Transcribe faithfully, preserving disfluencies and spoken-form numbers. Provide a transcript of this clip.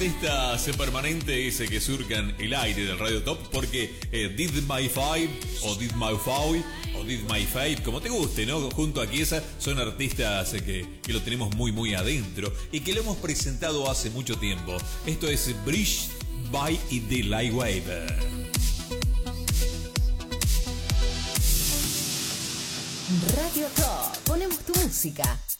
artistas permanentes que surcan el aire del Radio Top, porque eh, Did My Five o Did My Five o Did My Five, como te guste, ¿no? Junto a Chiesa, son artistas eh, que, que lo tenemos muy muy adentro y que lo hemos presentado hace mucho tiempo. Esto es Bridge by the Lightwave. Radio Top, ponemos tu música.